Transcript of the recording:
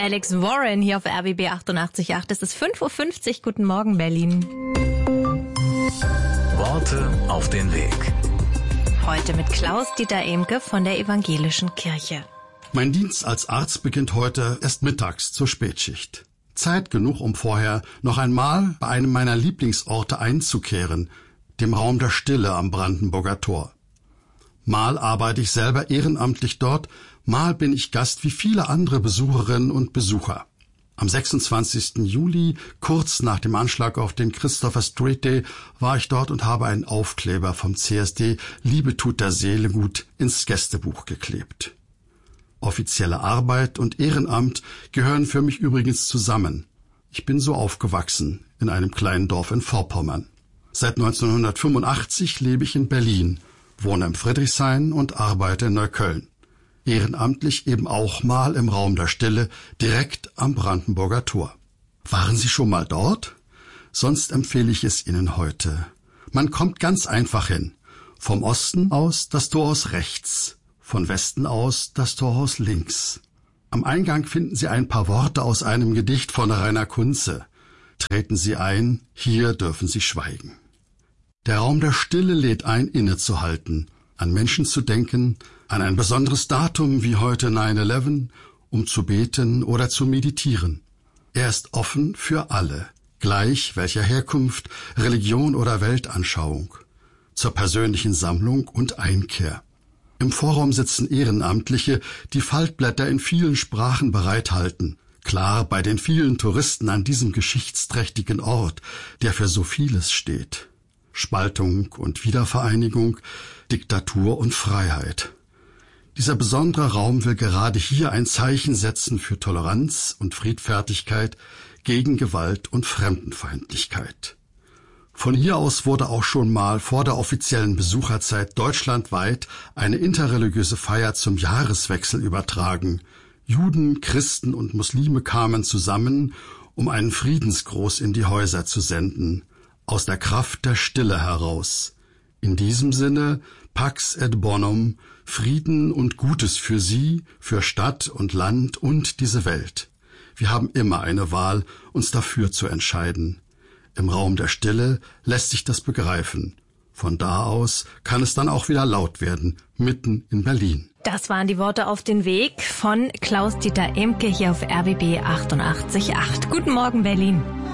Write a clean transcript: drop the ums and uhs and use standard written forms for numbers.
Alex Warren hier auf RBB 88.8. Es ist 5:50 Uhr. Guten Morgen, Berlin. Worte auf den Weg. Heute mit Klaus-Dieter Emke von der Evangelischen Kirche. Mein Dienst als Arzt beginnt heute erst mittags zur Spätschicht. Zeit genug, um vorher noch einmal bei einem meiner Lieblingsorte einzukehren, dem Raum der Stille am Brandenburger Tor. Mal arbeite ich selber ehrenamtlich dort, mal bin ich Gast wie viele andere Besucherinnen und Besucher. Am 26. Juli, kurz nach dem Anschlag auf den Christopher Street Day, war ich dort und habe einen Aufkleber vom CSD Liebe tut der Seele gut ins Gästebuch geklebt. Offizielle Arbeit und Ehrenamt gehören für mich übrigens zusammen. Ich bin so aufgewachsen in einem kleinen Dorf in Vorpommern. Seit 1985 lebe ich in Berlin, wohne im Friedrichshain und arbeite in Neukölln. Ehrenamtlich eben auch mal im Raum der Stille, direkt am Brandenburger Tor. Waren Sie schon mal dort? Sonst empfehle ich es Ihnen heute. Man kommt ganz einfach hin. Vom Osten aus das Torhaus rechts, von Westen aus das Torhaus links. Am Eingang finden Sie ein paar Worte aus einem Gedicht von Rainer Kunze. Treten Sie ein, hier dürfen Sie schweigen. Der Raum der Stille lädt ein, innezuhalten, an Menschen zu denken, an ein besonderes Datum wie heute 9/11, um zu beten oder zu meditieren. Er ist offen für alle, gleich welcher Herkunft, Religion oder Weltanschauung, zur persönlichen Sammlung und Einkehr. Im Vorraum sitzen Ehrenamtliche, die Faltblätter in vielen Sprachen bereithalten, klar bei den vielen Touristen an diesem geschichtsträchtigen Ort, der für so vieles steht. Spaltung und Wiedervereinigung, Diktatur und Freiheit. Dieser besondere Raum will gerade hier ein Zeichen setzen für Toleranz und Friedfertigkeit gegen Gewalt und Fremdenfeindlichkeit. Von hier aus wurde auch schon mal vor der offiziellen Besucherzeit deutschlandweit eine interreligiöse Feier zum Jahreswechsel übertragen. Juden, Christen und Muslime kamen zusammen, um einen Friedensgruß in die Häuser zu senden, aus der Kraft der Stille heraus. In diesem Sinne, Pax et Bonum, Frieden und Gutes für Sie, für Stadt und Land und diese Welt. Wir haben immer eine Wahl, uns dafür zu entscheiden. Im Raum der Stille lässt sich das begreifen. Von da aus kann es dann auch wieder laut werden, mitten in Berlin. Das waren die Worte auf den Weg von Klaus-Dieter Emke hier auf RBB 88.8. Guten Morgen, Berlin.